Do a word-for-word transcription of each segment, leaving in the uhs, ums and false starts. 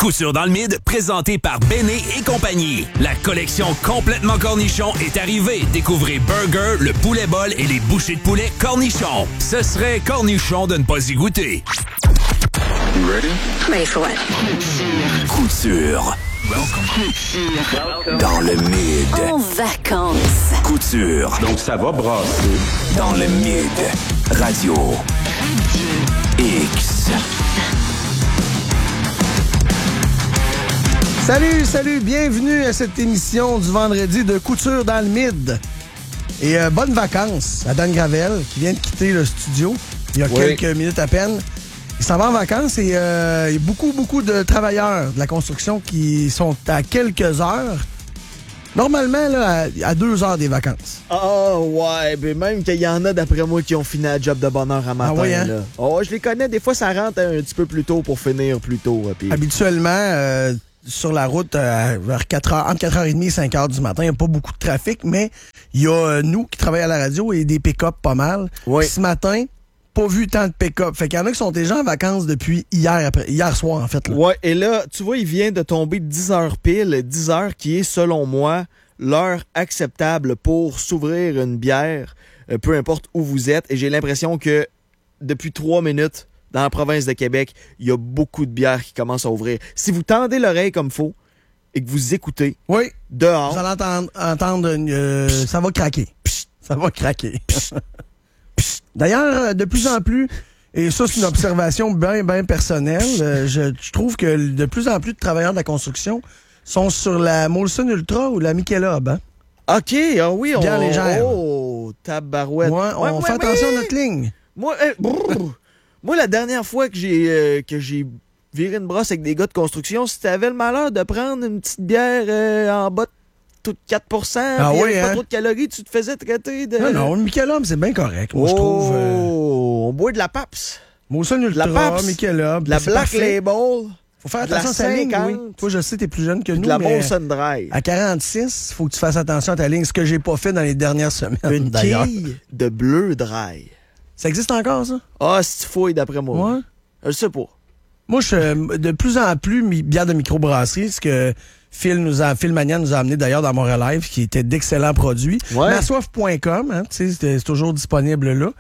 Couture dans le mid, présenté par Béné et compagnie. La collection complètement cornichon est arrivée. Découvrez Burger, le poulet bol et les bouchées de poulet cornichon. Ce serait cornichon de ne pas y goûter. You ready? Ready for what? Couture. Couture. Dans le mid. En vacances. Couture. Donc ça va brasser. Dans le mid. Radio. X. Salut, salut, bienvenue à cette émission du vendredi de Couture dans le mid. Et euh, bonnes vacances à Dan Gravel qui vient de quitter le studio il y a oui. quelques minutes à peine. Il s'en va en vacances et euh, il y a beaucoup, beaucoup de travailleurs de la construction qui sont à quelques heures. Normalement, là, à, à deux heures des vacances. Ah oh, ouais, ben même qu'il y en a d'après moi qui ont fini la job de bonne heure à matin. Ah oui, hein? Là. Oh, je les connais, des fois ça rentre un petit peu plus tôt pour finir plus tôt. Puis... Habituellement, euh, sur la route, euh, vers quatre heures, entre quatre heures trente et cinq heures du matin, il n'y a pas beaucoup de trafic, mais il y a euh, nous qui travaillons à la radio et des pick-up pas mal. Oui. Ce matin, pas vu tant de pick-up. Fait qu'il y en a qui sont déjà en vacances depuis hier, après, hier soir, en fait. Là. Ouais, et là, tu vois, il vient de tomber dix heures pile, dix heures qui est, selon moi, l'heure acceptable pour s'ouvrir une bière, euh, peu importe où vous êtes. Et j'ai l'impression que depuis trois minutes, dans la province de Québec, il y a beaucoup de bières qui commencent à ouvrir. Si vous tendez l'oreille comme il faut et que vous écoutez, oui, dehors... Vous allez entendre, entendre euh, ça va craquer. Psst, ça va craquer. Psst, psst. D'ailleurs, de plus en plus, et ça c'est une observation bien, bien personnelle, euh, je, je trouve que de plus en plus de travailleurs de la construction sont sur la Molson Ultra ou la Michelob. Hein? OK, ah oui, on... Bien légère. Oh, tabarouette. Ouais, on ouais, fait ouais, attention ouais. à notre ligne. Moi, euh, brrr, moi, la dernière fois que j'ai euh, que j'ai viré une brosse avec des gars de construction, si t'avais le malheur de prendre une petite bière euh, en bas de tout quatre pour cent, ah oui, pas hein? trop de calories, tu te faisais traiter de... Non, non, le Michelob, c'est bien correct, moi, oh, je trouve. Euh... on boit de la Paps. Molson Ultra, de la Paps, Michelob. de la Black parfait. Label. Faut faire attention à ta ligne, oui. Toi, je sais, t'es plus jeune que nous, de la mais Molson Dry. À quarante-six, il faut que tu fasses attention à ta ligne, ce que j'ai pas fait dans les dernières semaines, une d'ailleurs. quille de bleu dry. Ça existe encore, ça? Ah, si tu fouilles, d'après moi. Ouais. Je sais pas. Moi, je de plus en plus, bière de microbrasserie, ce que Phil nous a, Phil Magnan nous a amené d'ailleurs dans Montréal Live, qui était d'excellents produits. Ouais. Massoif point com, hein, c'est, c'est toujours disponible là.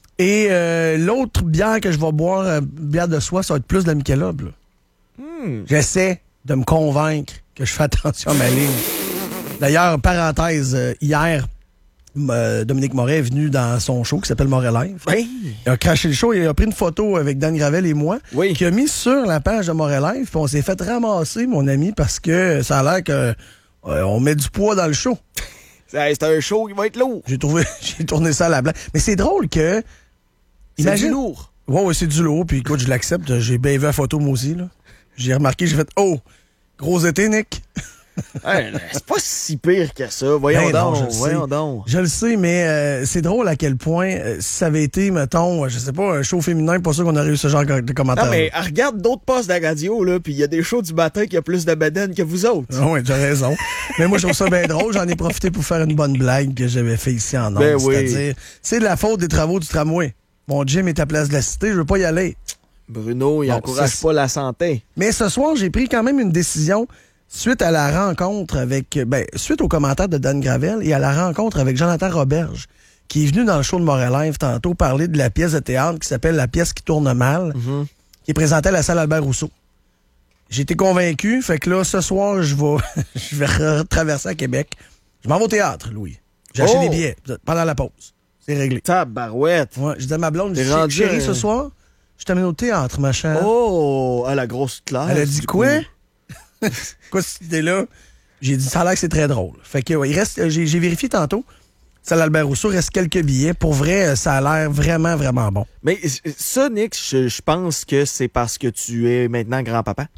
Et euh, l'autre bière que je vais boire, euh, bière de soie, ça va être plus de la Michelob, là. Hmm. J'essaie de me convaincre que je fais attention à ma ligne. D'ailleurs, parenthèse, euh, hier, euh, Dominique Moret est venu dans son show qui s'appelle Montréal Live. Oui. Il a craché le show et il a pris une photo avec Dan Gravel et moi, oui. qui a mis sur la page de Montréal Live. Puis on s'est fait ramasser, mon ami, parce que ça a l'air que euh, on met du poids dans le show. C'est un show qui va être lourd. J'ai trouvé, j'ai tourné ça à la blague. Mais c'est drôle que... C'est imagine... du lourd. Ouais, ouais, c'est du lourd. Puis écoute, je l'accepte. J'ai bien vu la photo, moi aussi, là. J'ai remarqué, j'ai fait « Oh, gros été, Nick! » Hey, c'est pas si pire que ça. Voyons ben donc, non, je voyons sais. donc. Je le sais, mais euh, c'est drôle à quel point, euh, si ça avait été, mettons, je sais pas, un show féminin, pas sûr qu'on aurait eu ce genre de commentaires. Non, mais regarde d'autres postes de la radio, là, puis il y a des shows du matin qui a plus de bedaine que vous autres. Ah oui, tu as raison. Mais moi, je trouve ça bien drôle. J'en ai profité pour faire une bonne blague que j'avais fait ici en Onde. Ben oui. C'est-à-dire, c'est de la faute des travaux du tramway. Mon gym est à Place de la Cité, je veux pas y aller. Bruno, il bon, encourage c'est... pas la santé. Mais ce soir, j'ai pris quand même une décision suite à la rencontre avec... Ben, suite aux commentaires de Dan Gravel et à la rencontre avec Jonathan Roberge, qui est venu dans le show de Montréal Live tantôt parler de la pièce de théâtre qui s'appelle La pièce qui tourne mal, Mm-hmm. qui est présentée à la salle Albert Rousseau. J'ai été convaincu, fait que là, ce soir, je vais je vais retraverser à Québec. Je m'en vais au théâtre, Louis. J'ai acheté Oh! des billets pendant la pause. C'est réglé. Tabarouette. Ouais, je dis à ma blonde, T'es je rendu dis, chérie, un- ce soir, je t'amène au théâtre, ma chère. Oh, à la grosse classe. Elle a dit du quoi? coup. Quoi, cette idée-là? J'ai dit, ça a l'air que c'est très drôle. Fait que, ouais, il reste, j'ai, j'ai vérifié tantôt. Salle Albert Rousseau, reste quelques billets. Pour vrai, ça a l'air vraiment, vraiment bon. Mais ça, Nick, je, je pense que c'est parce que tu es maintenant grand-papa.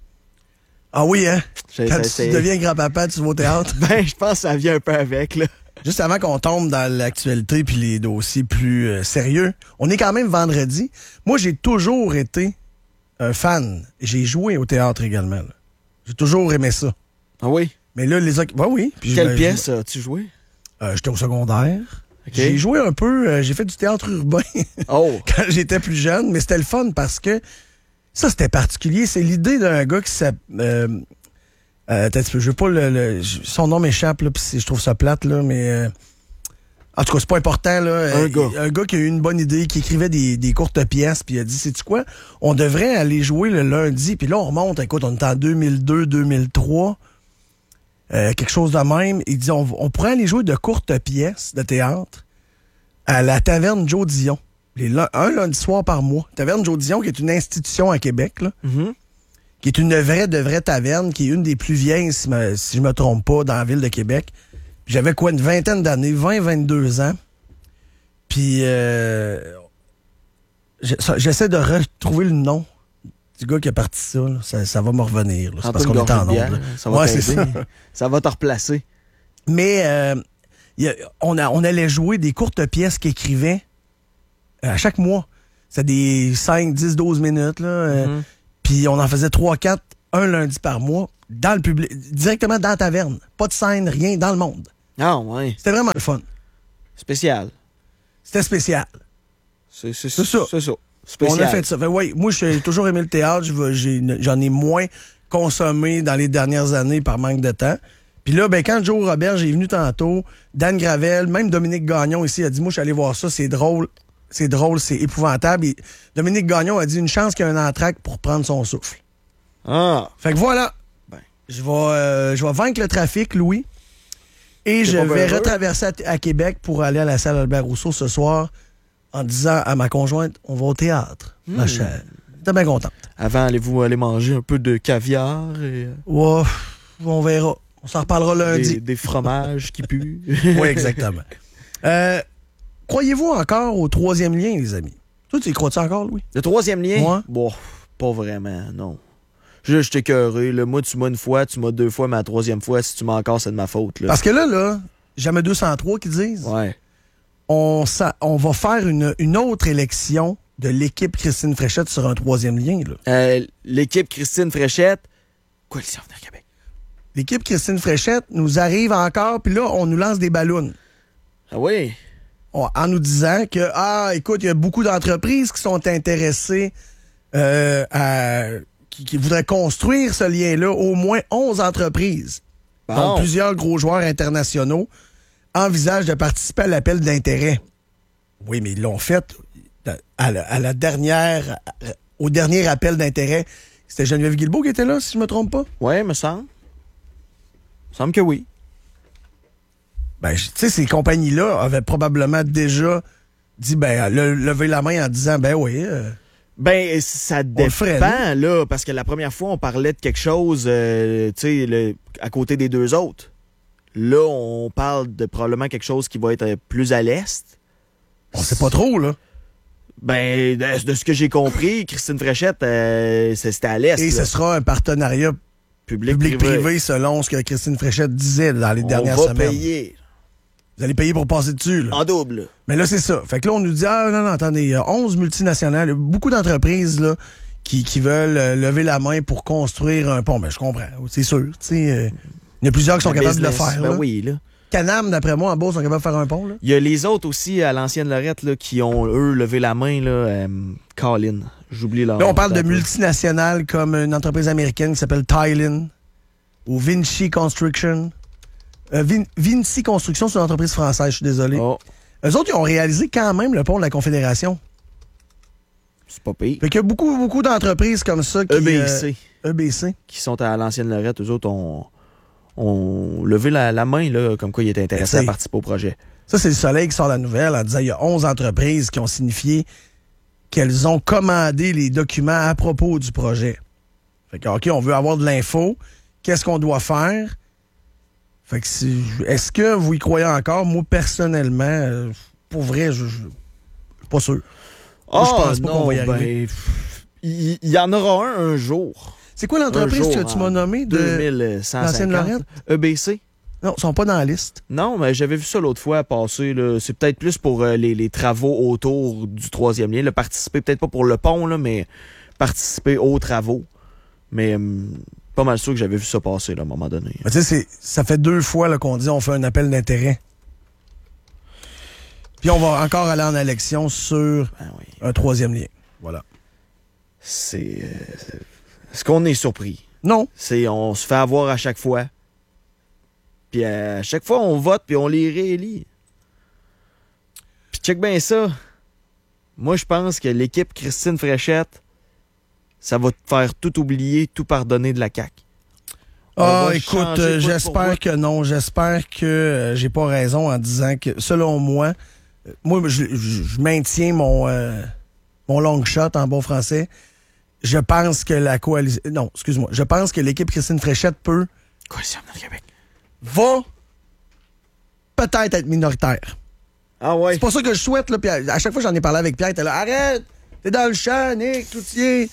Ah oui, hein? Je- Quand ça, tu c'est- deviens grand-papa, tu vas au théâtre. Ben, je pense que ça vient un peu avec, là. Juste avant qu'on tombe dans l'actualité puis les dossiers plus euh, sérieux, on est quand même vendredi. Moi, j'ai toujours été un fan. J'ai joué au théâtre également, là. J'ai toujours aimé ça. Ah oui? Mais là, les autres... Ben oui. Puis Quelle je- pièce as-tu joué? Euh, j'étais au secondaire. OK. J'ai joué un peu, euh, j'ai fait du théâtre urbain Oh! quand j'étais plus jeune, mais c'était le fun parce que Ça, c'était particulier. C'est l'idée d'un gars qui s'appelle... Euh, euh, attends un petit peu, je veux pas le... le son nom m'échappe, là, puis je trouve ça plate, là, mais... Euh, en tout cas, c'est pas important, là. Un gars. Un gars qui a eu une bonne idée, qui écrivait des, des courtes pièces, puis il a dit, sais-tu quoi? On devrait aller jouer le lundi, puis là, on remonte, écoute, on est en deux mille deux deux mille trois, euh, quelque chose de même. Il dit, on, on pourrait aller jouer de courtes pièces de théâtre à la Taverne Joe Dion. Les, un lundi soir par mois. Taverne Joe Dion, qui est une institution à Québec, là, Mm-hmm. qui est une vraie de vraie taverne, qui est une des plus vieilles, si, me, si je me trompe pas, dans la ville de Québec. Puis j'avais quoi, une vingtaine d'années, vingt, vingt-deux ans. Puis euh, j'essaie de retrouver le nom du gars qui a parti ça. Là. Ça, ça va me revenir. C'est parce qu'on est en onde. Ça va ouais, t'aider. c'est ça. Ça va te replacer. Mais euh, y a, on, a, on allait jouer des courtes pièces qu'il écrivait à chaque mois. C'était des cinq, dix, douze minutes. Là, euh, Mm-hmm. Puis on en faisait trois, quatre, un lundi par mois, dans le public, directement dans la taverne. Pas de scène, rien, dans le monde. Ah, ouais. C'était vraiment le fun. Spécial. C'était spécial. C'est c'est- C'est ça. C'est ça. Spécial. On a fait ça. Fait, ouais, moi, j'ai toujours aimé le théâtre. Je veux- j'ai- J'en ai moins consommé dans les dernières années par manque de temps. Puis là, ben, quand Joe Roberge est venu tantôt, Dan Gravel, même Dominique Gagnon ici, a dit, moi, je suis allé voir ça, c'est drôle. C'est drôle, c'est épouvantable. Et Dominique Gagnon a dit une chance qu'il y a un entracte pour prendre son souffle. Ah. Fait que voilà. Ben. Je vais, euh, je vais vaincre le trafic, Louis. Et C'est je pas vais bien heureux. retraverser à, à Québec pour aller à la salle Albert Rousseau ce soir en disant à ma conjointe, on va au théâtre, ma chère. T'es bien contente. Avant, allez-vous aller manger un peu de caviar et euh, Ouais, on verra. On s'en reparlera lundi. des, des fromages qui puent? Oui, exactement. Euh, croyez-vous encore au troisième lien, les amis? Toi, tu y crois-tu encore, Louis? Le troisième lien? Ouais. Bon, pas vraiment, non. Je, je t'ai écœuré. Là. Moi, tu m'as une fois, tu m'as deux fois, mais la troisième fois, si tu m'as encore, c'est de ma faute. Là. Parce que là, là, jamais deux cent trois qui disent, Ouais. on, sa- on va faire une, une autre élection de l'équipe Christine Fréchette sur un troisième lien. Là. Euh, L'équipe Christine Fréchette. Coalition Avenir Québec. L'équipe Christine Fréchette nous arrive encore, puis là, on nous lance des ballons. Ah oui? On- en nous disant que, ah, écoute, il y a beaucoup d'entreprises qui sont intéressées euh, à... Qui, qui voudraient construire ce lien-là, au moins onze entreprises, Bon. dont plusieurs gros joueurs internationaux, envisagent de participer à l'appel d'intérêt. Oui, mais ils l'ont fait à la, à la dernière, au dernier appel d'intérêt. C'était Geneviève Guilbeault qui était là, si je me trompe pas. Ouais, me semble. Me semble que oui. Ben, tu sais, ces compagnies-là avaient probablement déjà dit, ben, le, lever la main en disant, ben oui, euh, Ben, ça le ferait, dépend, là, parce que la première fois, on parlait de quelque chose, euh, tu sais, le- à côté des deux autres. Là, on parle de probablement quelque chose qui va être euh, plus à l'est. on sait pas trop, là. Ben, de, de ce que j'ai compris, Christine Fréchette, euh, c'est- c'était à l'est. Et là. ce sera un partenariat Public-privé. public-privé, selon ce que Christine Fréchette disait dans les On dernières va semaines. payer Vous allez payer pour passer dessus, là. en double. Mais là, c'est ça. Fait que là, on nous dit, ah non, non, attendez, il y a onze multinationales, il y a beaucoup d'entreprises là, qui, qui veulent euh, lever la main pour construire un pont. Ben, je comprends, c'est sûr. Tu sais, euh, il y a plusieurs qui sont Le capables de le business, faire. Ben là. oui, là. Canam, d'après moi, en Beauce, sont capables de faire un pont. Là. Il y a les autres aussi à l'ancienne Lorette là, qui ont, eux, levé la main, là. Euh, Colin. J'oublie leur Là, on parle de leur- multinationales comme une entreprise américaine qui s'appelle Tylin ou Vinci Construction. Euh, Vin- Vinci Construction, c'est une entreprise française, je suis désolé. Oh, Eux autres, ils ont réalisé quand même le pont de la Confédération. c'est pas pire. Fait qu'il y a beaucoup, beaucoup d'entreprises comme ça qui... E B C. euh, E B C. Qui sont à l'ancienne Lorette, eux autres ont, ont levé la, la main, là, comme quoi ils étaient intéressés Merci. à participer au projet. Ça, c'est le Soleil qui sort la nouvelle en disant qu'il y a onze entreprises qui ont signifié qu'elles ont commandé les documents à propos du projet. Fait que, OK, on veut avoir de l'info. Qu'est-ce qu'on doit faire? Fait que si- est-ce que vous y croyez encore? Moi, personnellement, euh, pour vrai, je, je je suis pas sûr. Moi, je Ah, pense pas qu'on va y arriver. ben, pff, il il y, en aura un un jour. C'est quoi l'entreprise Un jour, que tu en m'as nommée de deux mille cent l'ancienne cinquante. Lorette? E B C. Non, ils sont pas dans la liste. Non, mais j'avais vu ça l'autre fois passer. Là. C'est peut-être plus pour euh, les, les travaux autour du troisième lien. Là, participer, peut-être pas pour le pont, là, mais participer aux travaux. Mais hum, pas mal sûr que j'avais vu ça passer là, à un moment donné. Mais tu sais, c'est- ça fait deux fois là, qu'on dit on fait un appel d'intérêt. Puis on va encore aller en élection sur Ben oui. un troisième lien. Voilà. c'est... Euh, est-ce qu'on est surpris? Non. C'est, on se fait avoir à chaque fois. Puis à chaque fois, on vote puis on les réélit. Puis check bien ça. Moi, je pense que l'équipe Christine Fréchette, ça va te faire tout oublier, tout pardonner de la C A Q. Ah, écoute, euh, j'espère que non. J'espère que euh, j'ai pas raison en disant que, selon moi, euh, moi, je, je, je maintiens mon, euh, mon long shot en bon français. Je pense que la coalition... Non, excuse-moi. Je pense que l'équipe Christine Fréchette peut... Coalition de Québec. Va peut-être être minoritaire. Ah ouais? C'est pas ça que je souhaite, là. Puis à, à chaque fois que j'en ai parlé avec Pierre, t'es là, arrête! T'es dans le champ, Nick, tout y est.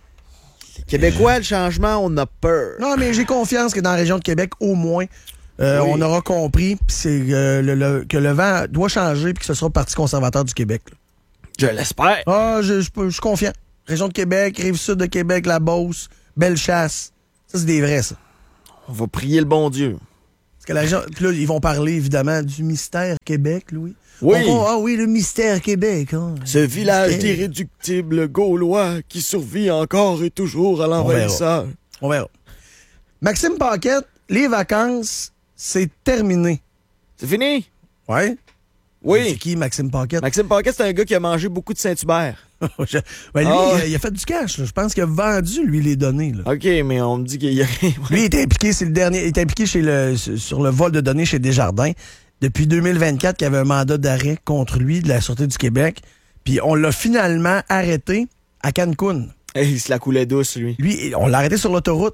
Les Québécois, le changement, on a peur. Non, mais j'ai confiance que dans la région de Québec, au moins, euh, oui. on aura compris pis c'est, euh, le, le, que le vent doit changer puis que ce sera le Parti conservateur du Québec. Là. Je l'espère. Ah, je, je, je suis confiant. Région de Québec, Rive-Sud de Québec, la Beauce, Bellechasse. Ça, c'est des vrais, ça. On va prier le bon Dieu. Parce que la région... Puis là, ils vont parler, évidemment, du mystère Québec, Louis. Oui. On, ah oui, le mystère Québec. Hein. Ce village mystère. Irréductible gaulois qui survit encore et toujours à l'envahisseur. On verra. Maxime Paquette, les vacances, c'est terminé. C'est fini? Ouais. Oui. C'est qui, Maxime Paquette? Maxime Paquette, c'est un gars qui a mangé beaucoup de Saint-Hubert. je... ben, lui, oh. il, a, il a fait du cash. Là. Je pense qu'il a vendu, lui, les données. Là. OK, mais on me dit qu'il y a... Lui, il est impliqué, c'est le dernier, il est impliqué chez le, sur le vol de données chez Desjardins. Depuis deux mille vingt-quatre, il y avait un mandat d'arrêt contre lui de la Sûreté du Québec. Puis on l'a finalement arrêté à Cancun. Hey, il se la coulait douce, lui. Lui, on l'a arrêté sur l'autoroute.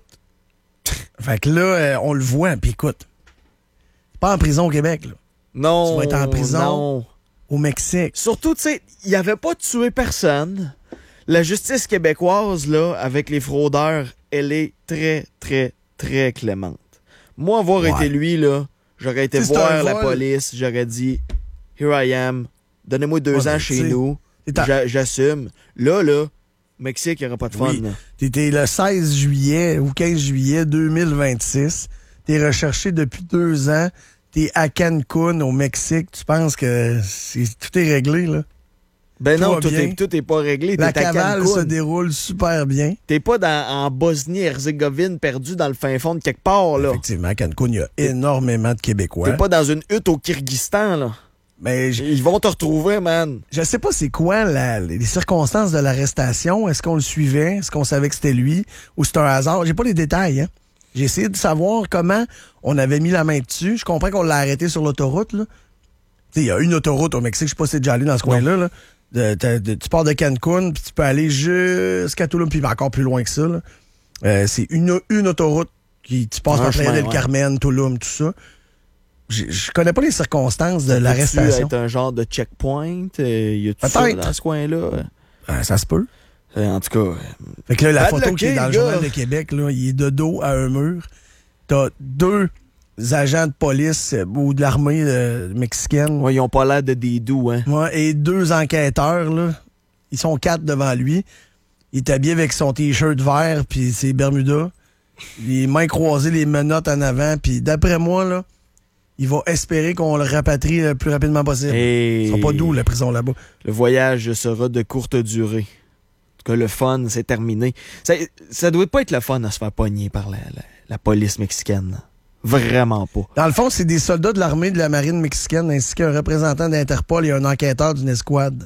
Fait que là, euh, on le voit. Puis écoute, pas en prison au Québec, là. Non. Tu vas être en prison non. au Mexique. Surtout, tu sais, il avait pas tué personne. La justice québécoise, là, avec les fraudeurs, elle est très, très, très clémente. Moi, avoir ouais. été lui, là, j'aurais été t'sais, voir la police, j'aurais dit « Here I am, donnez-moi deux ouais, ans chez nous, j'a- j'assume. » Là, là, Mexique, il n'y aura pas de fun. Oui. T'étais le seize juillet ou quinze juillet deux mille vingt-six. T'es recherché depuis deux ans. T'es à Cancun, au Mexique. Tu penses que c'est, tout est réglé, là? Ben tout non, tout est, tout est pas réglé. La T'es cavale à Cancun. se déroule super bien. T'es pas dans, en Bosnie-Herzégovine, perdu dans le fin fond de quelque part, là. Effectivement, à Cancun, il y a énormément de Québécois. T'es pas dans une hutte au Kyrgyzstan, là. Mais j- Ils vont te retrouver, man. Je sais pas c'est quoi la, les circonstances de l'arrestation. Est-ce qu'on le suivait? Est-ce qu'on savait que c'était lui? Ou c'est un hasard? J'ai pas les détails, hein. J'ai essayé de savoir comment on avait mis la main dessus. Je comprends qu'on l'a arrêté sur l'autoroute, là. Tu sais, il y a une autoroute au Mexique. Je sais pas si c'est déjà allé dans ce coin-là, là. De, de, de, tu pars de Cancun, puis tu peux aller jusqu'à Tulum, puis encore plus loin que ça, là. Euh, c'est une, une autoroute qui tu passes par Playa del Carmen, Tulum, tout ça. Je, je connais pas les circonstances de ça l'arrestation. Peut-être un genre de checkpoint? Euh, y a tout ça dans ce coin-là? Euh, ça se peut. Euh, en tout cas... Euh, fait que là, la photo qui est dans le Journal de Québec, là, il est de dos à un mur. T'as deux agents de police euh, ou de l'armée euh, mexicaine. Ouais, ils ont pas l'air de des doux, hein. Ouais, et deux enquêteurs, là. Ils sont quatre devant lui. Il est habillé avec son t-shirt vert puis ses bermudas. Les mains croisées, les menottes en avant. Puis d'après moi, là, il va espérer qu'on le rapatrie le plus rapidement possible. Et... Ils sont pas doux, la prison là-bas. Le voyage sera de courte durée. En tout cas, le fun, c'est terminé. Ça, ça doit pas être le fun à se faire pogner par la, la, la police mexicaine. Vraiment pas. Dans le fond, c'est des soldats de l'armée de la marine mexicaine ainsi qu'un représentant d'Interpol et un enquêteur d'une escouade.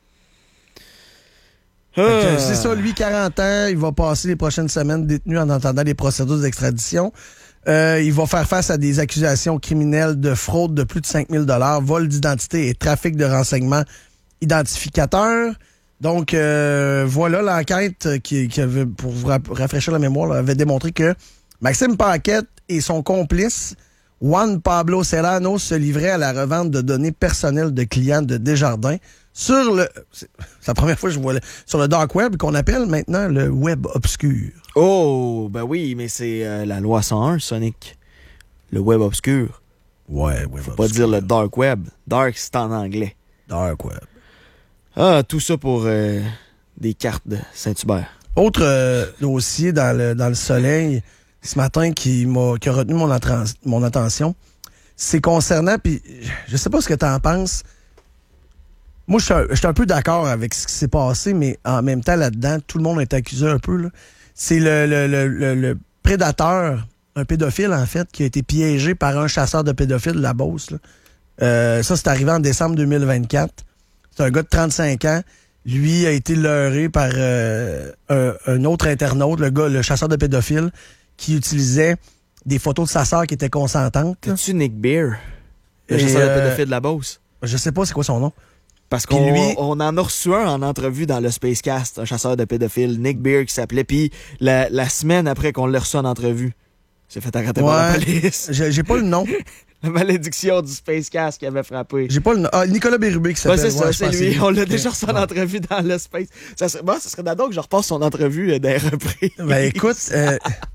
Ah. C'est ça, lui, quarante ans, il va passer les prochaines semaines détenu en entendant les procédures d'extradition. Euh, il va faire face à des accusations criminelles de fraude de plus de cinq mille dollars, vol d'identité et trafic de renseignements identificateurs. Donc, euh, voilà l'enquête qui, qui avait, pour vous rafraîchir la mémoire, là, avait démontré que Maxime Paquette et son complice, Juan Pablo Serrano, se livraient à la revente de données personnelles de clients de Desjardins sur le... C'est la première fois que je vois le, sur le dark web qu'on appelle maintenant le web obscur. Oh, ben oui, mais c'est euh, la loi cent un, Sonic. Le web obscur. Ouais, web Faut obscur. pas dire le dark web. Dark, c'est en anglais. Dark web. Ah, tout ça pour euh, des cartes de Saint-Hubert. Autre euh, dossier dans le, dans le soleil ce matin qui m'a qui a retenu mon, attra- mon attention, c'est concernant, puis je sais pas ce que tu en penses. Moi, je suis un, je suis un peu d'accord avec ce qui s'est passé, mais en même temps, là-dedans, tout le monde est accusé un peu. Là. C'est le, le, le, le, le prédateur, un pédophile, en fait, qui a été piégé par un chasseur de pédophiles de la Beauce. Là. Euh, ça, c'est arrivé en décembre deux mille vingt-quatre. C'est un gars de trente-cinq ans. Lui a été leurré par euh, un, un autre internaute, le gars, le chasseur de pédophiles, qui utilisait des photos de sa sœur qui étaient consentantes. C'est-tu Nick Beer, le Et, chasseur euh, de pédophile de la Beauce? Je sais pas c'est quoi son nom. Parce Puis qu'on lui- on en a reçu un en entrevue dans le Spacecast, un chasseur de pédophiles, Nick Beer, qui s'appelait. Puis la, la semaine après qu'on l'a reçu en entrevue, s'est fait arrêter par la Ouais, police. j'ai j'ai pas le nom. La malédiction du Spacecast qui avait frappé. J'ai pas le nom. Ah, Nicolas Bérubé qui Ouais, s'appelle. c'est ça, Ouais, je c'est pense lui. que On l'a Ok. déjà reçu en Ouais. entrevue dans le Space. Ça serait, bon, ça serait d'abord que je repasse son entrevue euh, des reprises. Ben écoute, euh,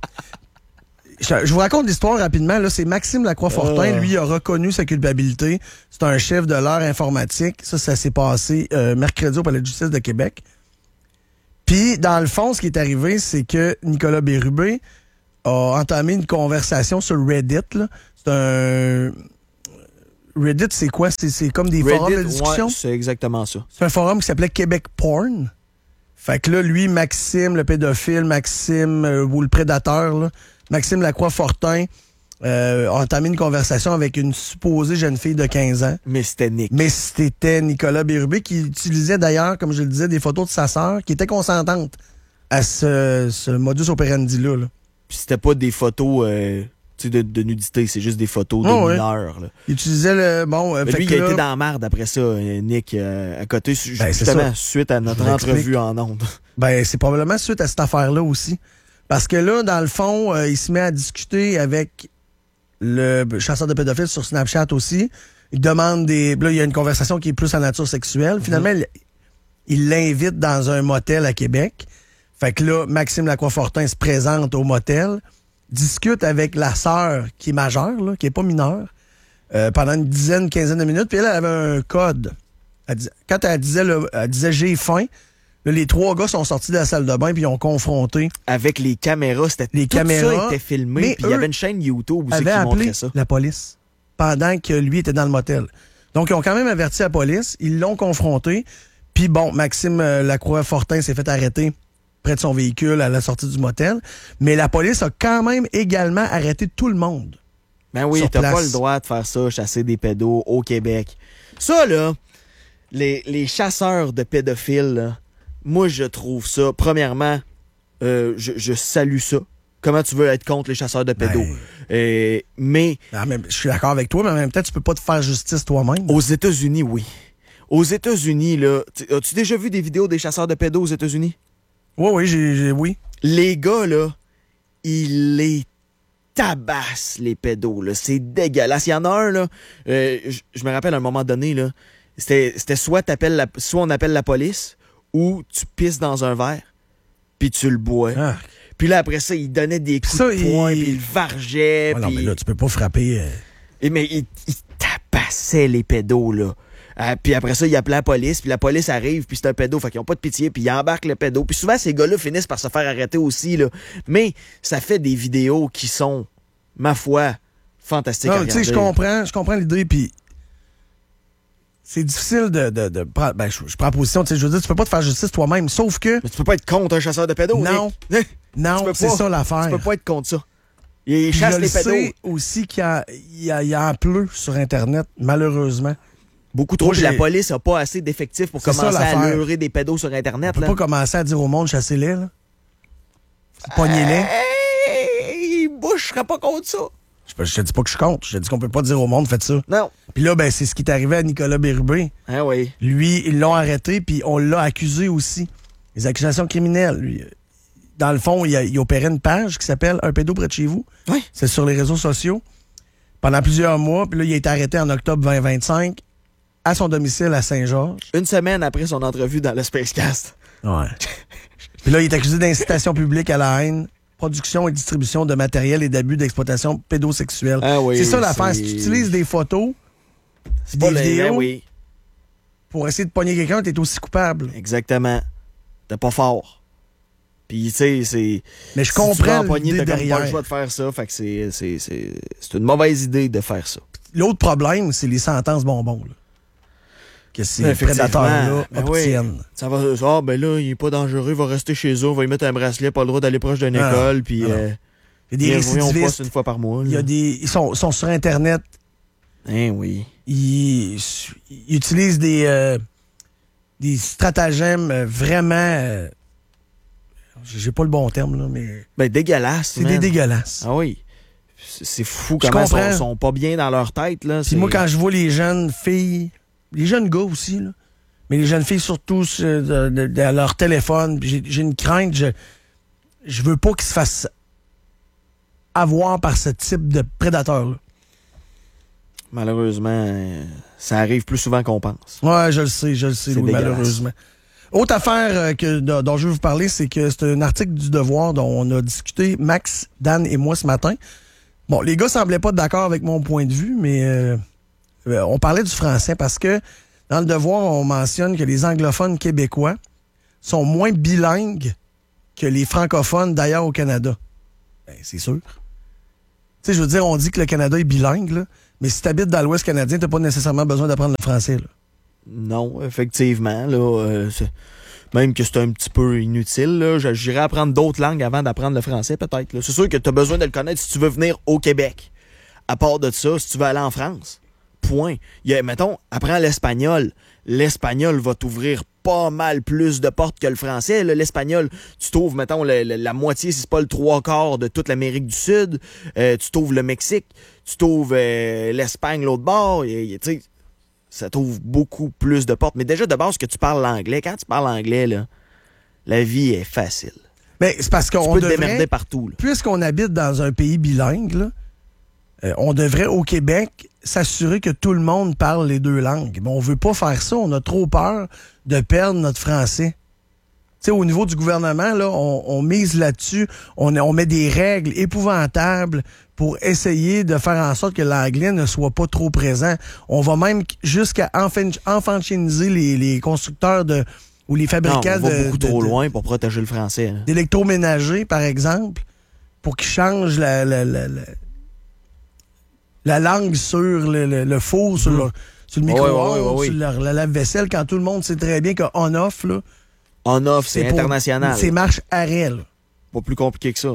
je, je vous raconte l'histoire rapidement. Là, c'est Maxime Lacroix-Fortin. Oh. Lui il a reconnu sa culpabilité. C'est un chef de l'heure informatique. Ça, ça s'est passé euh, mercredi au Palais de justice de Québec. Puis, dans le fond, ce qui est arrivé, c'est que Nicolas Bérubé a entamé une conversation sur Reddit. là. C'est un... Reddit, c'est quoi? C'est c'est comme des forums de Reddit, discussion? ouais, c'est exactement ça. C'est un forum qui s'appelait Québec Porn. Fait que là, lui, Maxime, le pédophile, Maxime, euh, ou le prédateur, là, Maxime Lacroix-Fortin, euh, a entamé une conversation avec une supposée jeune fille de quinze ans. Mais c'était Nick. Mais c'était Nicolas Bérubé qui utilisait d'ailleurs, comme je le disais, des photos de sa sœur qui étaient consentantes à ce, ce modus operandi-là. là. Puis c'était pas des photos euh, tu sais, de, de nudité, c'est juste des photos de Oh, ouais. mineurs. Là. Il utilisait le... Bon, euh, Mais fait lui, que il a là- été dans la marde après ça, euh, Nick, euh, à côté, su- Ben, c'est justement, ça. suite à notre Je vous entrevue explique. en ondes. Ben, c'est probablement suite à cette affaire-là aussi. Parce que là, dans le fond, euh, il se met à discuter avec le chasseur de pédophiles sur Snapchat aussi. Il demande des... Là, il y a une conversation qui est plus en nature sexuelle. Finalement, il- il l'invite dans un motel à Québec. Fait que là, Maxime Lacroix-Fortin se présente au motel, discute avec la sœur qui est majeure, là, qui est pas mineure, euh, pendant une dizaine, une quinzaine de minutes. Puis elle, elle avait un code. Elle dis- quand elle disait, là, elle disait « j'ai faim », là, les trois gars sont sortis de la salle de bain puis ils ont confronté. Avec les caméras, c'était Les tout caméras, ça était filmé. mais Puis il y eux avait une chaîne YouTube aussi Avait qui appelé montrait ça. la police pendant que lui était dans le motel. Donc, ils ont quand même averti la police. Ils l'ont confronté. Puis bon, Maxime euh, Lacroix-Fortin s'est fait arrêter près de son véhicule à la sortie du motel. Mais la police a quand même également arrêté tout le monde. Ben oui, sur t'as place. pas le droit de faire ça, chasser des pédos au Québec. Ça, là, les, les chasseurs de pédophiles, là, moi, je trouve ça, premièrement, euh, je, je salue ça. Comment tu veux être contre les chasseurs de pédos? Ben. Euh, mais Ah, mais je suis d'accord avec toi, mais en même temps, tu peux pas te faire justice toi-même. aux États-Unis, oui. Aux États-Unis, là, tu- as-tu déjà vu des vidéos des chasseurs de pédos aux États-Unis? Oui, oui, j'ai, j'ai- oui. Les gars, là, ils les tabassent, les pédos, là. C'est dégueulasse. Il y en a un, là, euh, je je me rappelle à un moment donné, là, c'était c'était soit, t'appelles la, soit on appelle la police ou tu pisses dans un verre puis tu le bois. Ah. Puis là, après ça, il donnait des coups Ça, de poing, il- puis il vargeait. Ah non, puis- mais là, tu peux pas frapper. euh, Et mais il, il tabassait les pédos, là. Euh, puis après ça, il appelait la police, puis la police arrive, puis c'est un pédo, fait qu'ils ont pas de pitié, puis ils embarquent le pédo. Puis souvent, ces gars-là finissent par se faire arrêter aussi, là. Mais ça fait des vidéos qui sont, ma foi, fantastiques à Non, tu sais, je regarder. comprends, je comprends l'idée, puis c'est difficile de, de, de prendre. Ben, je, je prends position, tu sais, je veux dire, tu peux pas te faire justice toi-même, sauf que Mais tu peux pas être contre un chasseur de pédos, Non. Nick. non, Tu peux c'est pas. ça l'affaire. Tu peux pas être contre ça. Ils Puis chassent je les le pédos. sais aussi qu'il y, a, il y, a, il y en pleut sur Internet, malheureusement. Beaucoup trop. Moi, Puis la j'ai- police a pas assez d'effectifs pour C'est ça, commencer à l'affaire. leurrer des pédos sur On Internet, peut là. pas commencer à dire au monde, chassez-les, là. Pognez-les. Hey, moi, je serais pas contre ça. Je, je te dis pas que je compte, je te dis qu'on peut pas dire au monde, faites ça. Non. Puis là, ben, c'est ce qui est arrivé à Nicolas Bérubé. Ah oui. Lui, ils l'ont arrêté, puis on l'a accusé aussi. Les accusations criminelles, lui. Dans le fond, il, a, il opérait une page qui s'appelle Un pédo près de chez vous. Oui. C'est sur les réseaux sociaux. Pendant plusieurs mois, puis là, il a été arrêté en octobre vingt vingt-cinq à son domicile à Saint-Georges. Une semaine après son entrevue dans le Spacecast. Ouais. Puis là, il est accusé d'incitation publique à la haine, production et distribution de matériel et d'abus d'exploitation pédosexuelle. Ah oui, c'est ça l'affaire. c'est- Si tu utilises des photos, C'est des pas le- vidéos, ben oui, pour essayer de pogner quelqu'un, t'es aussi coupable. exactement. T'es pas fort. Puis, tu sais, c'est. Mais je si tu veux comprends empoigner, l'idée t'as comme pas derrière. le choix de faire ça. Fait que c'est, c'est, c'est, c'est une mauvaise idée de faire ça. L'autre problème, c'est les sentences bonbons. là. que ces prédateurs-là ben obtiennent. Oui. Ça va, ah, ben là, il est pas dangereux, il va rester chez eux, on va lui mettre un bracelet, pas le droit d'aller proche d'une école, puis euh, il y a des récidivistes. On passe une fois par mois. Il y a des, ils sont, sont sur Internet. Hein, oui. Ils, ils utilisent des, euh, des stratagèmes vraiment... Euh, j'ai pas le bon terme, là, mais... Ben, dégueulasse, C'est man. des dégueulasses. Ah oui. C'est fou comment ils sont, sont pas bien dans leur tête, là. Puis moi, quand je vois les jeunes filles, les jeunes gars aussi, là, mais les jeunes filles surtout de, de, de, de leur téléphone, j'ai, j'ai une crainte, je, je veux pas qu'ils se fassent avoir par ce type de prédateur-là. Malheureusement, ça arrive plus souvent qu'on pense. Ouais, je le sais, je le sais, oui, malheureusement. Autre affaire que, dont je veux vous parler, c'est que c'est un article du Devoir dont on a discuté, Max, Dan et moi, ce matin. Bon, les gars semblaient pas d'accord avec mon point de vue, mais euh, on parlait du français parce que dans le Devoir, on mentionne que les anglophones québécois sont moins bilingues que les francophones d'ailleurs au Canada. Ben, c'est sûr. Tu sais, je veux dire, on dit que le Canada est bilingue, là, mais si tu habites dans l'Ouest canadien, t'as pas nécessairement besoin d'apprendre le français, là. Non, effectivement, là, euh, même que c'est un petit peu inutile, là, j'irais apprendre d'autres langues avant d'apprendre le français, peut-être. Là. C'est sûr que tu as besoin de le connaître si tu veux venir au Québec. À part de ça, si tu veux aller en France, point. Il y a, mettons, apprends l'espagnol. L'espagnol va t'ouvrir pas mal plus de portes que le français. Là. L'espagnol, tu t'ouvres, mettons, le, le, la moitié, si c'est pas le trois quarts de toute l'Amérique du Sud. Euh, tu t'ouvres le Mexique. Tu t'ouvres euh, l'Espagne, l'autre bord. Tu sais, ça t'ouvre beaucoup plus de portes. Mais déjà, de base, que tu parles l'anglais, quand tu parles anglais, là, la vie est facile. Mais c'est parce qu'on tu peux devrait, te démerder partout. Là. Puisqu'on habite dans un pays bilingue, là, euh, on devrait, au Québec, s'assurer que tout le monde parle les deux langues. Mais on veut pas faire ça. On a trop peur de perdre notre français. Tu sais, au niveau du gouvernement, là, on, on mise là-dessus. On, on met des règles épouvantables pour essayer de faire en sorte que l'anglais ne soit pas trop présent. On va même jusqu'à enfantiniser les, les constructeurs de ou les fabricants non, on va de, beaucoup de, trop de, loin pour protéger le français. Hein. D'électroménager, par exemple, pour qu'ils changent la, la, la, la, la langue sur le, le, le four, sur, mmh. le, sur le micro-ondes, ouais, ouais, ouais, ouais. sur la, la lave-vaisselle, quand tout le monde sait très bien que on-off, là, on-off, c'est, c'est international. C'est marche-arrêt, là. Pas plus compliqué que ça.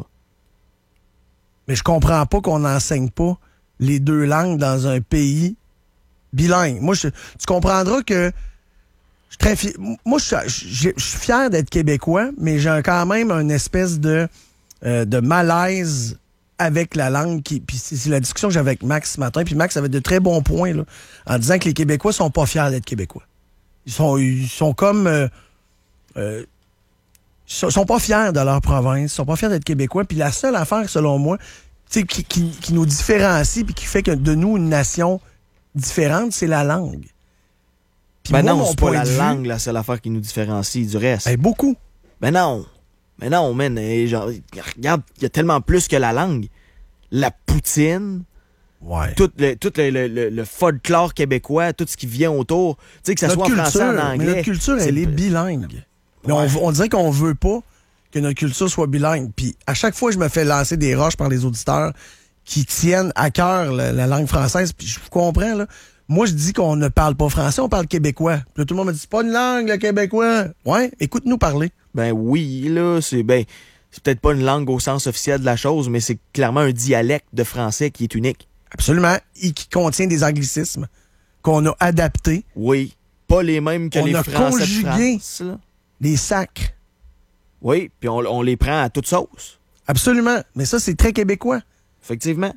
Mais je comprends pas qu'on n'enseigne pas les deux langues dans un pays bilingue. Moi, je, tu comprendras que je suis très fier. Moi, je, je, je suis fier d'être québécois, mais j'ai quand même une espèce de, euh, de malaise avec la langue. Qui, puis c'est, c'est la discussion que j'avais avec Max ce matin. Puis Max avait de très bons points là, en disant que les Québécois sont pas fiers d'être Québécois. Ils sont, ils sont comme... Euh, euh, Ils sont pas fiers de leur province, ils sont pas fiers d'être Québécois. Puis la seule affaire, selon moi, qui, qui, qui nous différencie puis qui fait que de nous une nation différente, c'est la langue. Puis ben moi, non, c'est pas la vue, langue la seule affaire qui nous différencie du reste. Ben beaucoup. Ben non. Ben non, man. Genre, regarde, il y a tellement plus que la langue. La poutine. Ouais. Tout le, tout le, le, le, le folklore québécois, tout ce qui vient autour. Tu sais, que ça notre soit en culture, français, en anglais. Mais notre culture, elle est bilingue. Mais ouais. on, on dirait qu'on veut pas que notre culture soit bilingue. Puis à chaque fois, je me fais lancer des roches par les auditeurs qui tiennent à cœur la, la langue française. Puis je vous comprends, là. Moi, je dis qu'on ne parle pas français, on parle québécois. Puis là, tout le monde me dit, c'est pas une langue, le québécois. Ouais, écoute-nous parler. Ben oui, là, c'est ben c'est peut-être pas une langue au sens officiel de la chose, mais c'est clairement un dialecte de français qui est unique. Absolument. Et qui contient des anglicismes qu'on a adaptés. Oui. Pas les mêmes que on les a Français conjugué de France, là. Les sacres. Oui, puis on, on les prend à toute sauce. Absolument. Mais ça, c'est très québécois. Effectivement.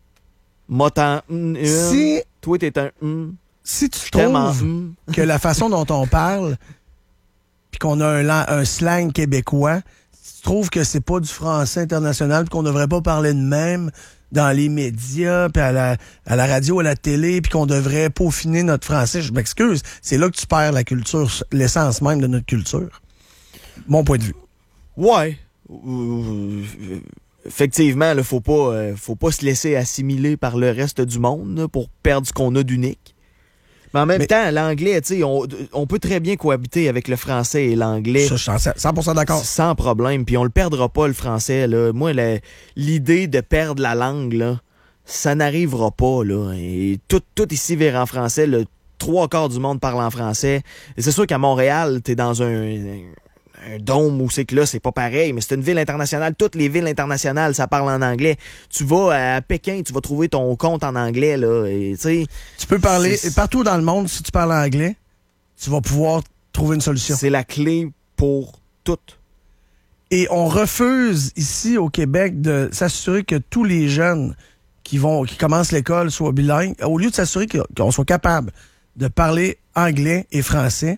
Motan, mm, si, mm, toi, t'es un... Mm, si tu trouves mm. que la façon dont on parle, puis qu'on a un, un slang québécois, si tu trouves que c'est pas du français international, puis qu'on devrait pas parler de même dans les médias, puis à la, à la radio, à la télé, puis qu'on devrait peaufiner notre français, je m'excuse, c'est là que tu perds la culture, l'essence même de notre culture. Mon point de vue. Ouais. Euh, effectivement, il faut pas, euh, faut pas se laisser assimiler par le reste du monde là, pour perdre ce qu'on a d'unique. Mais en même Mais, temps, l'anglais, tu sais, on, on peut très bien cohabiter avec le français et l'anglais. Ça, je suis cent pour cent d'accord. Sans problème. Puis on le perdra pas, le français. Là. Moi, la, l'idée de perdre la langue, là, ça n'arrivera pas. Là. Et tout, tout ici vers en français, le, trois quarts du monde parle en français. Et c'est sûr qu'à Montréal, t'es dans un, un, un dôme où c'est que là, c'est pas pareil, mais c'est une ville internationale. Toutes les villes internationales, ça parle en anglais. Tu vas à Pékin, tu vas trouver ton compte en anglais, là. Et, tu peux parler c'est... partout dans le monde, si tu parles anglais, tu vas pouvoir trouver une solution. C'est la clé pour tout. Et on refuse ici au Québec de s'assurer que tous les jeunes qui vont, qui commencent l'école soient bilingues. Au lieu de s'assurer qu'on soit capable de parler anglais et français,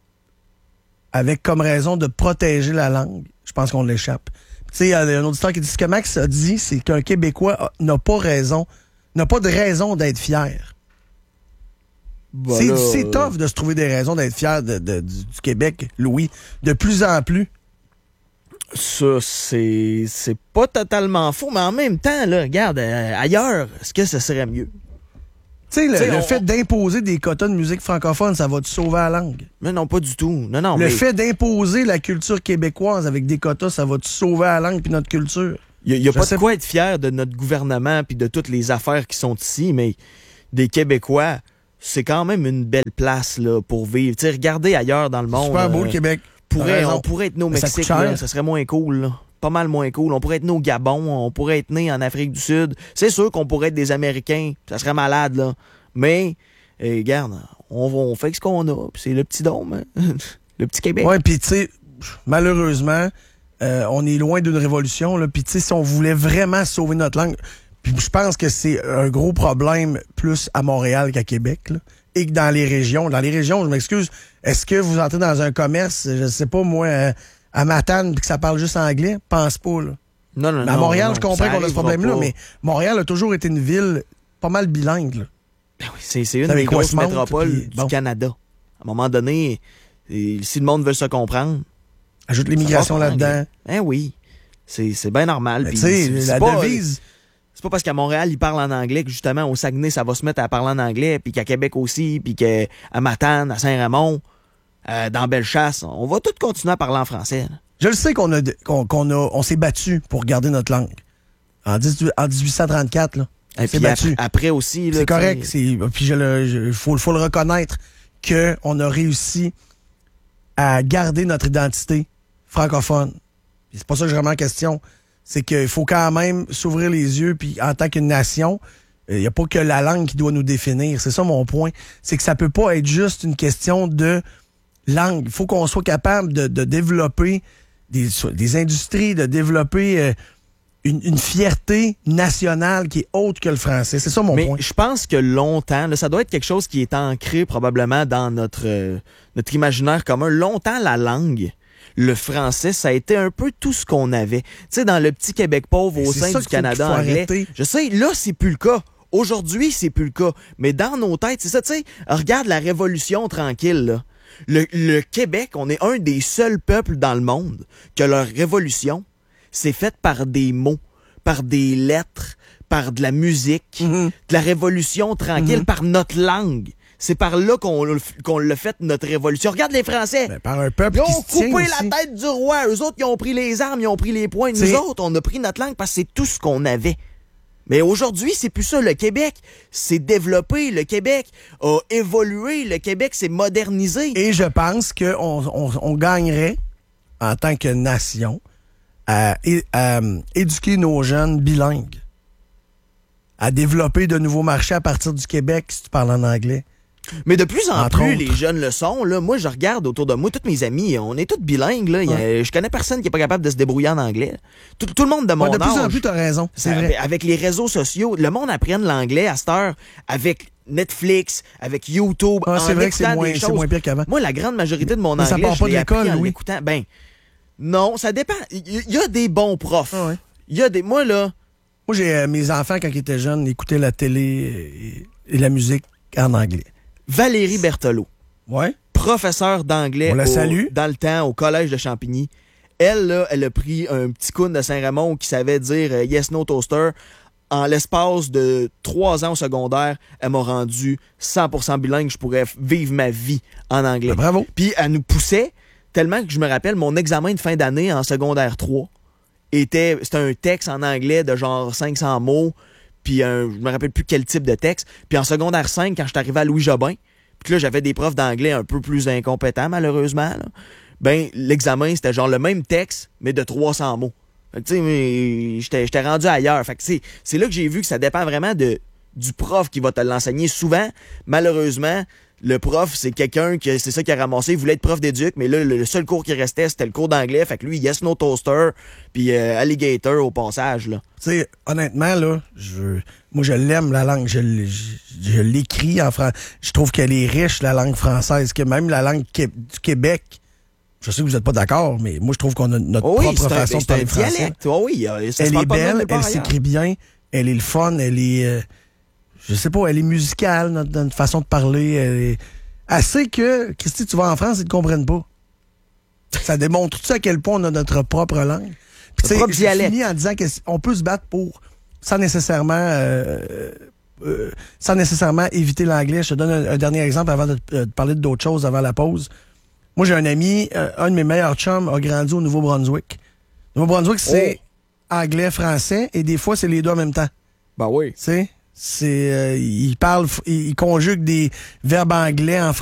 avec comme raison de protéger la langue, je pense qu'on l'échappe. Tu sais, il y a un auditeur qui dit ce que Max a dit, c'est qu'un Québécois n'a pas raison, n'a pas de raison d'être fier. Bah c'est, là, c'est euh... tough de se trouver des raisons d'être fier de, de, du, du Québec, Louis, de plus en plus. Ça, c'est c'est pas totalement faux, mais en même temps, là, regarde, euh, ailleurs, est-ce que ce serait mieux? Tu sais, le, T'sais, le on, fait on... d'imposer des quotas de musique francophone, ça va te sauver la langue? Mais non, pas du tout. Non, non, le mais... fait d'imposer la culture québécoise avec des quotas, ça va te sauver la langue puis notre culture? Il n'y a, a pas sais... de quoi être fier de notre gouvernement puis de toutes les affaires qui sont ici, mais des Québécois, c'est quand même une belle place là, pour vivre. T'sais, regardez ailleurs dans le monde. Super beau, euh, le Québec. Pourrait, on pourrait être né au mais Mexique, ça, là, ça serait moins cool. Là. Pas mal moins cool. On pourrait être né au Gabon, on pourrait être né en Afrique du Sud. C'est sûr qu'on pourrait être des Américains, ça serait malade, là. Mais, eh, regarde, on, on fait ce qu'on a, puis c'est le petit dôme, hein? Le petit Québec. Oui, puis tu sais, malheureusement, euh, on est loin d'une révolution, là. Puis tu sais, si on voulait vraiment sauver notre langue, puis je pense que c'est un gros problème plus à Montréal qu'à Québec, là. Et que dans les régions. Dans les régions, je m'excuse, est-ce que vous entrez dans un commerce, je sais pas moi, euh, à Matane, puis que ça parle juste anglais? Pense pas, là. Non, non, mais à non. Montréal, non, je comprends qu'on a ce problème-là, pas. mais Montréal a toujours été une ville pas mal bilingue, là. Ben oui, c'est, c'est une des grosses Westmount, métropoles puis, du bon. Canada. À un moment donné, et, si le monde veut se comprendre... Ajoute l'immigration là-dedans. Ben oui, c'est, c'est bien normal. Tu sais, la pas, devise... C'est pas parce qu'à Montréal, ils parlent en anglais que justement, au Saguenay, ça va se mettre à parler en anglais, puis qu'à Québec aussi, puis qu'à Matane, à Saint-Raymond, euh, dans Bellechasse, on va tous continuer à parler en français. Là. Je le sais qu'on a, qu'on, qu'on a, on s'est battu pour garder notre langue. En, dix, en dix-huit cent trente-quatre, là. Et puis après, après aussi... Là, c'est correct. C'est, puis il faut, faut le reconnaître qu'on a réussi à garder notre identité francophone. Puis c'est pas ça que j'ai vraiment en question. C'est qu'il faut quand même s'ouvrir les yeux, puis en tant qu'une nation, il n'y a pas que la langue qui doit nous définir. C'est ça mon point. C'est que ça peut pas être juste une question de langue. Il faut qu'on soit capable de, de développer des, des industries, de développer euh, une, une fierté nationale qui est autre que le français. C'est ça mon Mais point. Je pense que longtemps, là, ça doit être quelque chose qui est ancré probablement dans notre, euh, notre imaginaire commun. Longtemps, la langue... Le français, ça a été un peu tout ce qu'on avait. Tu sais, dans le petit Québec pauvre au sein du Canada anglais. Arrêter. Je sais, là, c'est plus le cas. Aujourd'hui, c'est plus le cas. Mais dans nos têtes, c'est ça, tu sais. Regarde la Révolution tranquille, là. Le, le Québec, on est un des seuls peuples dans le monde que leur révolution, c'est faite par des mots, par des lettres, par de la musique, mm-hmm. de la Révolution tranquille, mm-hmm. par notre langue. C'est par là qu'on, qu'on l'a fait, notre révolution. Regarde les Français. Ben, par un peuple ils qui ont se tient coupé aussi. la tête du roi. Eux autres, ils ont pris les armes, ils ont pris les poings. Nous c'est... autres, on a pris notre langue parce que c'est tout ce qu'on avait. Mais aujourd'hui, c'est plus ça. Le Québec s'est développé. Le Québec a évolué. Le Québec s'est modernisé. Et je pense qu'on on, on gagnerait, en tant que nation, à, à, à éduquer nos jeunes bilingues. À développer de nouveaux marchés à partir du Québec, si tu parles en anglais. Mais de plus en Entre plus, autres. les jeunes le sont. Là. Moi, je regarde autour de moi, tous mes amis, on est tous bilingues. Là. Ouais. A, je connais personne qui n'est pas capable de se débrouiller en anglais. Tout, tout le monde de mon Ouais, de plus âge. en plus, t'as raison. C'est avec, vrai. avec les réseaux sociaux, le monde apprend l'anglais à cette heure avec Netflix, avec YouTube. Ah, en c'est vrai que c'est écoutant moins, des c'est choses. moins pire qu'avant. Moi, la grande majorité de mon Mais ça anglais, part je pas de l'ai appris l'école, en oui. l'écoutant. Ben, non, ça dépend. Il y, y a des bons profs. Ah ouais. Il y a des... Moi, là... Moi, j'ai euh, mes enfants, quand ils étaient jeunes, écoutaient la télé et, et la musique en anglais. Valérie Berthelot. Ouais. Professeure d'anglais On la au- salue. dans le temps au collège de Champigny. Elle, là, elle a pris un petit coon de Saint-Raymond qui savait dire euh, yes, no, toaster. En l'espace de trois ans au secondaire, elle m'a rendu cent pour cent bilingue. Je pourrais f- vivre ma vie en anglais. Ben, bravo. Puis elle nous poussait tellement que je me rappelle, mon examen de fin d'année en secondaire trois était, c'était un texte en anglais de genre cinq cents mots, puis un, je me rappelle plus quel type de texte. Puis en secondaire cinq, quand je suis arrivé à Louis Jobin, puis là, j'avais des profs d'anglais un peu plus incompétents, malheureusement, là. Ben, l'examen, c'était genre le même texte, mais de trois cents mots. Fait que, tu sais, mais j'étais, j'étais rendu ailleurs. Fait que, c'est, c'est là que j'ai vu que ça dépend vraiment de, du prof qui va te l'enseigner. Souvent, malheureusement, le prof, c'est quelqu'un qui, c'est ça qui a ramassé. Il voulait être prof d'éduc, mais là, le seul cours qui restait, c'était le cours d'anglais. Fait que lui, Yes No Toaster, puis euh, Alligator au passage, là. Tu sais, honnêtement, là, je, moi, je l'aime, la langue. Je, l- je, je l'écris en français. Je trouve qu'elle est riche, la langue française, que même la langue qué- du Québec. Je sais que vous n'êtes pas d'accord, mais moi, je trouve qu'on a notre Oh oui, propre c'est un, façon de c'est parler un français. dialecte. Oh oui, euh, ça se Elle parle est pas de même belle, nulle part elle ailleurs. s'écrit bien, elle est le fun, elle est... euh, je sais pas, elle est musicale, notre, notre façon de parler. Elle est assez que, Christy, tu vas en France, ils ne te comprennent pas. Ça démontre tout ça à quel point on a notre propre langue. Puis, tu sais, propre je dialecte. finis en disant qu'on peut se battre pour, sans nécessairement... euh, euh, sans nécessairement éviter l'anglais. Je te donne un, un dernier exemple avant de, euh, de parler d'autres choses avant la pause. Moi, j'ai un ami, euh, un de mes meilleurs chums a grandi au Nouveau-Brunswick. Nouveau-Brunswick, c'est anglais, français, et des fois, c'est les deux en même temps. Ben oui. Tu sais, c'est, euh, il parle, il, il conjugue des verbes anglais en français.